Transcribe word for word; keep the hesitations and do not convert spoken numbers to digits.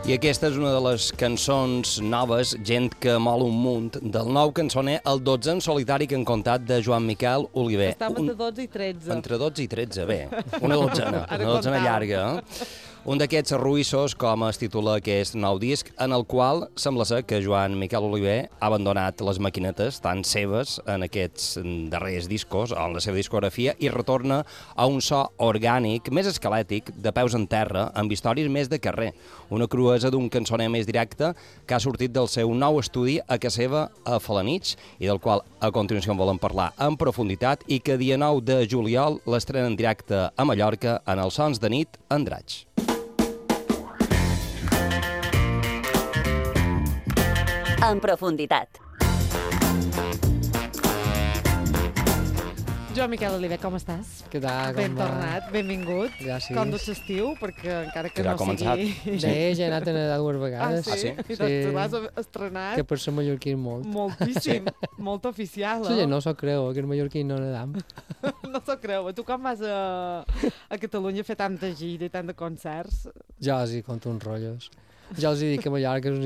I aquesta és una de les cançons noves, Gent que mol un munt, del nou cançoner, el dotze en solitari que han contat de Joan Miquel Oliver. Estava entre dotze i tretze. Entre dotze i tretze, bé. Una dotzena, Ara una dotzena comptava. llarga, eh? Un d'aquests ruïssos, com es titula aquest nou disc, en el qual sembla ser que Joan Miquel Oliver ha abandonat les maquinetes tan seves en aquests darrers discos, o en la seva discografia, i retorna a un so orgànic, més esquelètic, de peus en terra, amb històries més de carrer. Una cruesa d'un cançoner més directe que ha sortit del seu nou estudi a casa seva a Falanich, i del qual a continuació en volem parlar en profunditat, i que dia nou de juliol l'estrena en directe a Mallorca en els Sons de Nit Andratx. En profunditat. Joan Miquel Oliver, com estàs? Què tal? Ben Com va? tornat, benvingut. Gràcies. Com dut l'estiu, perquè encara que, Que ja no ha començat. sigui... Sí, ja he anat a nedar dues Ah, vegades. sí? Ah, sí? I Sí. te l'has estrenat Que per ser mallorquí molt. moltíssim, molt oficial, La eh? gent no s'ho creu, que els mallorquins no nedam. No s'ho creu. Tu com vas a, a Catalunya a fer tanta gira i tant de concerts? Jo els hi conto uns rotllos. Jo els hi dic que Mallorca és un